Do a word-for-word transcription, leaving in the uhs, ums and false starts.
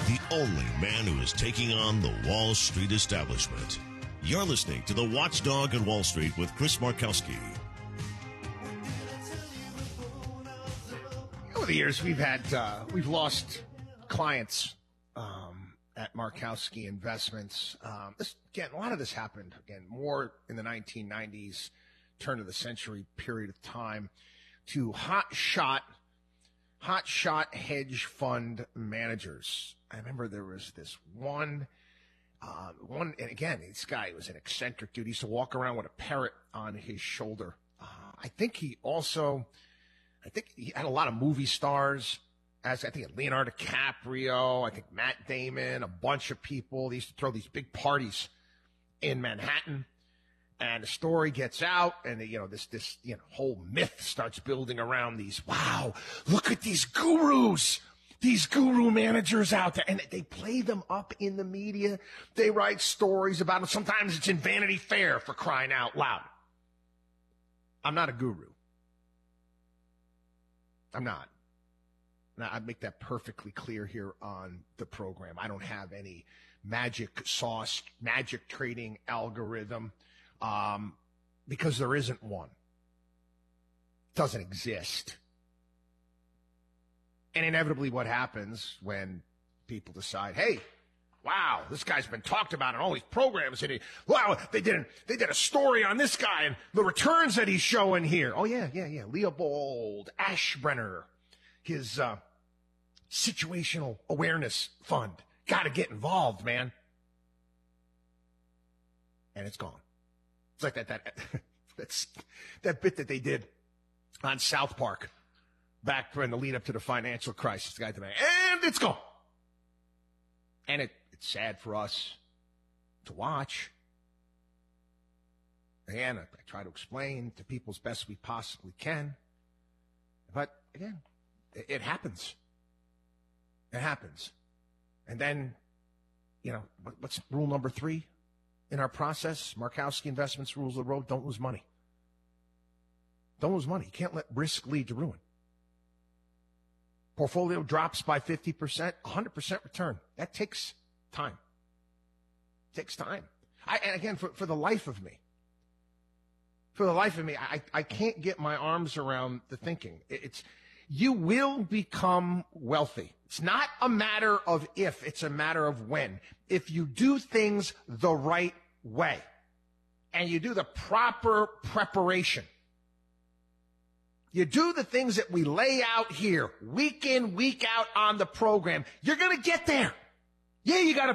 the only man who is taking on the Wall Street establishment. You're listening to The Watchdog on Wall Street with Chris Markowski. Over the years, we've had uh, we've lost clients um, at Markowski Investments. Um, this, again, a lot of this happened again more in the nineteen nineties, turn of the century period of time, to hot shot, hot shot hedge fund managers. I remember there was this one. Uh, one, and again, this guy was an eccentric dude. He used to walk around with a parrot on his shoulder. Uh, I think he also, I think he had a lot of movie stars, as I think Leonardo DiCaprio, I think Matt Damon, a bunch of people. They used to throw these big parties in Manhattan, and the story gets out, and you know this this you know whole myth starts building around these. Wow, look at these gurus. These guru managers out there, and they play them up in the media. They write stories about them. Sometimes it's in Vanity Fair, for crying out loud. I'm not a guru. I'm not. Now, I make that perfectly clear here on the program. I don't have any magic sauce, magic trading algorithm, um, because there isn't one. It doesn't exist. And inevitably what happens when people decide, hey, wow, this guy's been talked about in all these programs, and he, wow, they did, a, they did a story on this guy and the returns that he's showing here. Oh, yeah, yeah, yeah. Leopold Ashbrenner, his uh, situational awareness fund. Got to get involved, man. And it's gone. It's like that, that, that's, that bit that they did on South Park. Back in the lead up to the financial crisis, the guy today, and it's gone. And it, it's sad for us to watch. Again, I, I try to explain to people as best we possibly can. But again, it, it happens. It happens. And then, you know, what, what's rule number three in our process? Markowski Investments rules of the road: don't lose money. Don't lose money. You can't let risk lead to ruin. Portfolio drops by fifty percent, one hundred percent return. That takes time. It takes time. I, and again, for, for the life of me, for the life of me, I, I can't get my arms around the thinking. It's, you will become wealthy. It's not a matter of if, it's a matter of when. If you do things the right way and you do the proper preparation, you do the things that we lay out here week in, week out on the program, you're going to get there. Yeah, you got to